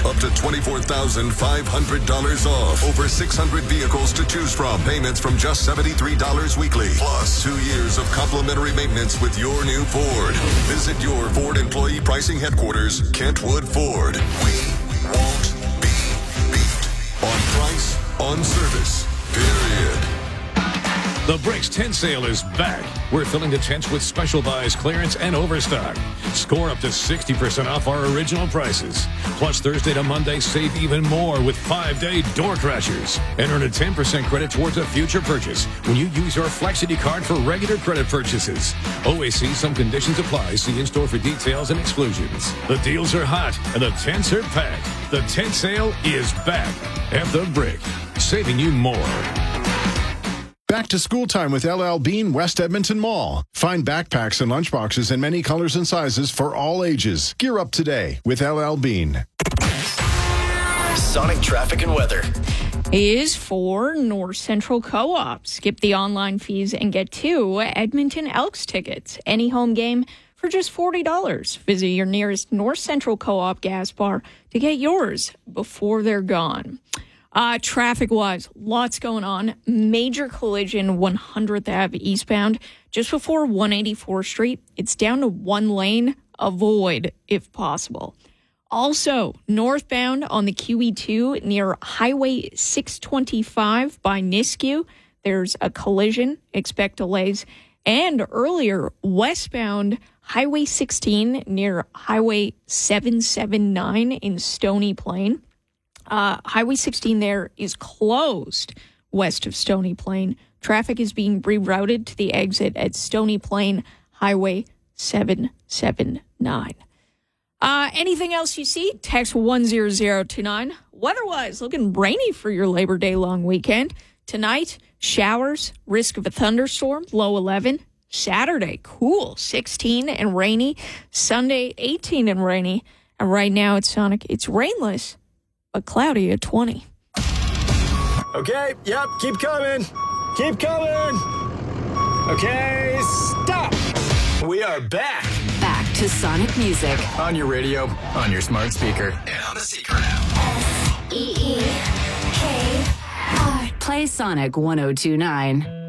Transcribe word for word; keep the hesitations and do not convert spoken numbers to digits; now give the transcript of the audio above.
Up to twenty-four thousand five hundred dollars off. Over six hundred vehicles to choose from. Payments from just seventy-three dollars weekly. Plus two years of complimentary maintenance with your new Ford. Visit your Ford employee pricing headquarters, Kentwood Ford. We won't be beat. On price, on service, period. The Bricks Tent Sale is back. We're filling the tents with special buys, clearance, and overstock. Score up to sixty percent off our original prices. Plus, Thursday to Monday, save even more with five-day door crashers. And earn a ten percent credit towards a future purchase when you use your Flexity card for regular credit purchases. Always see some conditions apply. See in-store for details and exclusions. The deals are hot, and the tents are packed. The Tent Sale is back at the Brick, saving you more. Back to school time with L L Bean West Edmonton Mall. Find backpacks and lunchboxes in many colors and sizes for all ages. Gear up today with L L Bean. Sonic traffic and weather is for North Central Co-op. Skip the online fees and get two Edmonton Elks tickets. Any home game for just forty dollars. Visit your nearest North Central Co-op gas bar to get yours before they're gone. Uh, traffic-wise, lots going on. Major collision, one hundredth Avenue eastbound, just before one eighty-fourth Street. It's down to one lane. Avoid if possible. Also, northbound on the Q E two near Highway six twenty-five by Nisku, there's a collision. Expect delays. And earlier, westbound Highway sixteen near Highway seven seventy-nine in Stony Plain. Uh, Highway sixteen there is closed west of Stony Plain. Traffic is being rerouted to the exit at Stony Plain Highway seven seventy-nine. Uh, anything else you see? Text one zero zero two nine. Weather-wise, looking rainy for your Labor Day long weekend. Tonight, showers, risk of a thunderstorm, low eleven. Saturday, cool, sixteen and rainy. Sunday, eighteen and rainy. And right now at Sonic, it's rainless, but cloudy at twenty. Okay, yep, keep coming. Keep coming. Okay, stop. We are back. Back to Sonic Music. On your radio, on your smart speaker, and on the Secret app. S E E K R. Play Sonic one oh two nine.